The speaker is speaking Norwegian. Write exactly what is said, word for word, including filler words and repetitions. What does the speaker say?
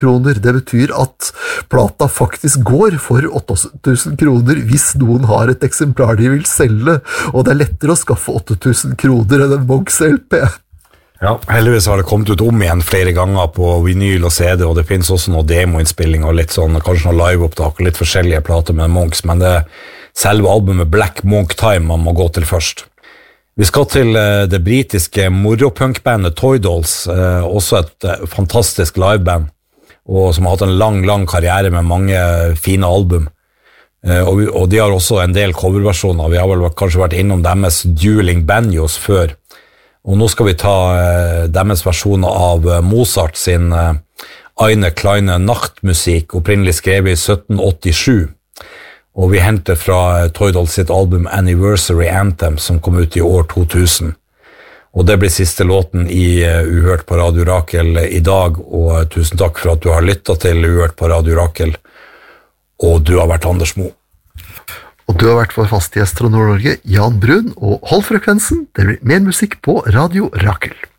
kroner. Det betyr at plata faktisk går for åtte tusen kroner hvis noen har et eksemplar de vil selge, og det er lettere å skaffe åtte tusen kroner enn en Monks L P. Ja, heldigvis har det kommet ut om igjen flere ganger på vinyl og C D, og det finnes også noen demoinnspilling og litt sånn, kanskje noen liveopptak og litt forskjellige plater med Monks, men det er selve albumet Black Monk Time man må gå til først. Vi skal til det britiske moropunkbandet Toy Dolls, også et fantastisk liveband, og som har hatt en lang, lang karriere med mange fine album. Og, og de har også en del coverversjoner, vi har vel kanskje vært innom deres Dueling Banjos før. Og nå skal vi ta eh, deres versjon av Mozart sin eh, Eine kleine Nachtmusik, opprinnelig skrevet i sytten åttisju. Og vi henter fra eh, Toy Dolls sitt album Anniversary Anthem, som kom ut i år to tusen. Og det blir siste låten i uh, Uhørt på Radio Rakel i dag, og uh, tusen takk for at du har lyttet til Uhørt på Radio Rakel, og du har vært Anders Mo. Og du har vært vår faste gjest fra Nord-Norge, Jan Brun, og hold frekvensen, det blir mer musikk på Radio Rakel.